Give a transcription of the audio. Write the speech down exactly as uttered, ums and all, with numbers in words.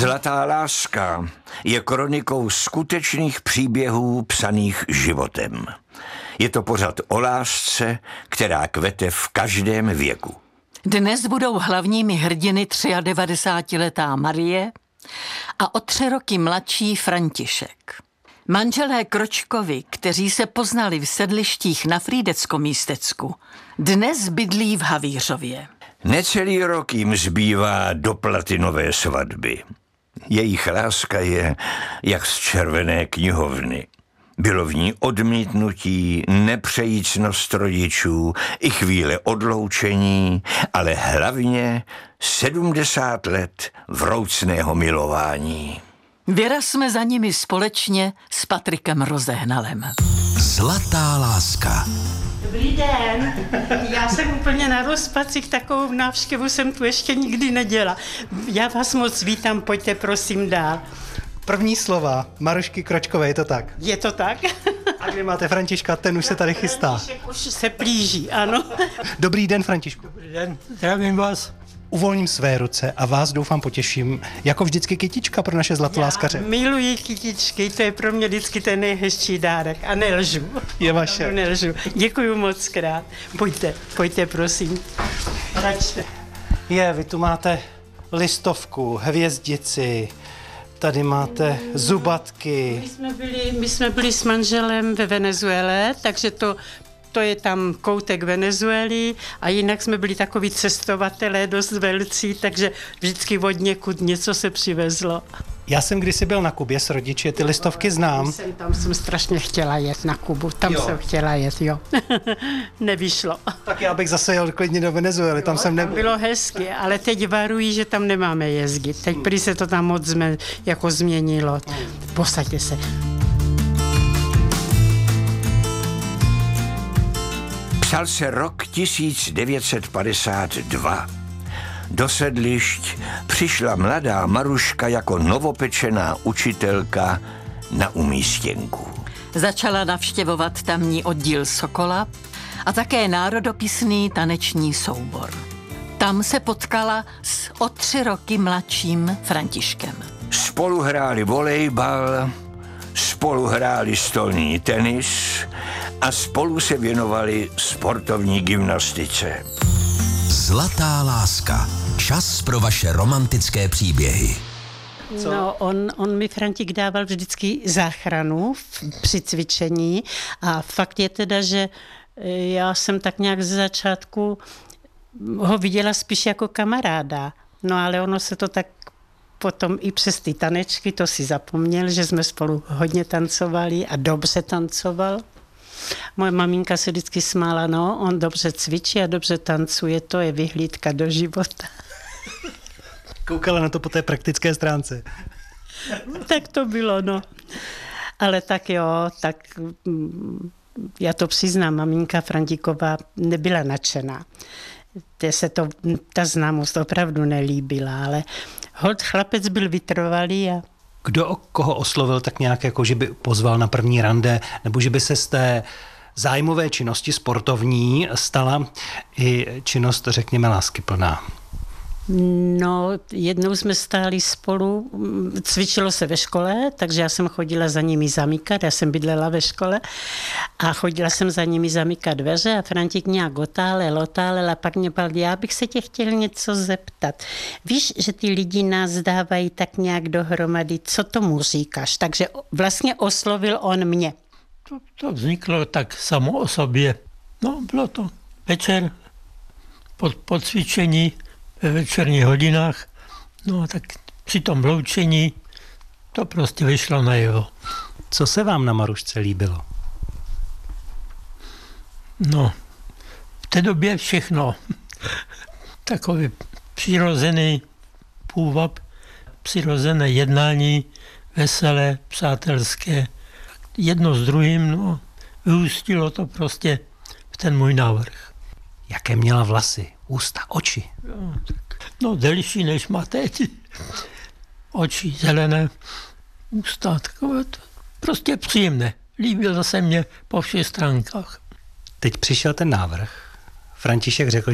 Zlatá láska je kronikou skutečných příběhů psaných životem. Je to pořad o lásce, která kvete v každém věku. Dnes budou hlavními hrdiny devadesátitříletá Marie a o tři roky mladší František. Manželé Kročkovi, kteří se poznali v sedlištích na Frýdecko-Místecku, dnes bydlí v Havířově. Necelý rok jim zbývá do platinové svatby. Jejich láska je jak z červené knihovny. Bylo v ní odmítnutí, nepřejícnost rodičů i chvíle odloučení, ale hlavně sedmdesát let vroucného milování. Vyrazme za nimi společně s Patrikem Rozehnalem. Zlatá láska. Dobrý den, já jsem úplně na rozpacích, takovou návštěvu jsem tu ještě nikdy nedělala. Já vás moc vítám, pojďte prosím dál. První slova Marušky Kročkové, je to tak? Je to tak? A kde máte Františka, ten už se tady chystá. František už se plíží, ano. Dobrý den, Františku. Dobrý den, zdravím vás. Uvolním své ruce a vás doufám potěším, jako vždycky kytička pro naše zlatoláskaře. Já miluji kytičky, to je pro mě vždycky ten nejhezčí dárek a nelžu. Je vaše. Nelžu. Děkuju moc krát. Pojďte, pojďte prosím. Račte. Je, vy tu máte listovku, hvězdici, tady máte zubatky. My jsme byli, my jsme byli s manželem ve Venezuele, takže to To je tam koutek Venezuely a jinak jsme byli takoví cestovatelé dost velcí, takže vždycky od někud něco se přivezlo. Já jsem kdysi byl na Kubě s rodiči, ty listovky znám. Jsem, tam jsem strašně chtěla jet na Kubu, tam jo. jsem chtěla jet, jo. Nevyšlo. Tak já bych zase jel klidně do Venezuely, tam jo, jsem nebyl. Bylo hezky, ale teď varují, že tam nemáme jezdit. Teď prý se to tam moc zme, jako změnilo. Posaďte se. Psal se rok tisíc devět set padesát dva. Do sedlišť přišla mladá Maruška jako novopečená učitelka na umístěnku. Začala navštěvovat tamní oddíl Sokola a také národopisný taneční soubor. Tam se potkala s o tři roky mladším Františkem. Spolu hráli volejbal, spolu hráli stolní tenis a spolu se věnovali sportovní gymnastice. Zlatá láska. Čas pro vaše romantické příběhy. Co? No, on, on mi Frantík dával vždycky záchranu v, při cvičení a fakt je teda, že já jsem tak nějak ze začátku ho viděla spíš jako kamaráda. No ale ono se to tak potom i přes ty tanečky, to si zapomněl, že jsme spolu hodně tancovali a dobře tancoval. Moje maminka se vždycky smála, no, on dobře cvičí a dobře tancuje, to je vyhlídka do života. Koukala na to po té praktické stránce. Tak to bylo, no. Ale tak jo, tak já to přiznám, maminka Frantíková nebyla nadšená. Té se to, ta známost opravdu nelíbila, ale holt chlapec byl vytrvalý a Kdo o koho oslovil tak nějak, jako že by pozval na první rande, nebo že by se z té zájmové činnosti sportovní stala i činnost, řekněme, láskyplná? No, jednou jsme stáli spolu, cvičilo se ve škole, takže já jsem chodila za nimi zamykat, já jsem bydlela ve škole a chodila jsem za nimi zamykat dveře a Frantík nějak otálel, otálel a pak mě pal, já bych se tě chtěl něco zeptat. Víš, že ty lidi nás dávají tak nějak dohromady, co tomu říkáš? Takže vlastně oslovil on mě. To, to vzniklo tak samo o sobě. No, bylo to večer po, po cvičení, ve večerních hodinách, no tak při tom loučení to prostě vyšlo najevo. Co se vám na Marušce líbilo? No, v té době všechno. Takový přirozený půvab, přirozené jednání, veselé, přátelské. Jedno s druhým, no, vyústilo to prostě v ten můj návrh. Jaké měla vlasy, ústa, oči? No, tak, no delší než má teď. Oči zelené, ústa takové, to prostě příjemné. Líbilo se mě po všech stránkách. Teď přišel ten návrh. František řekl,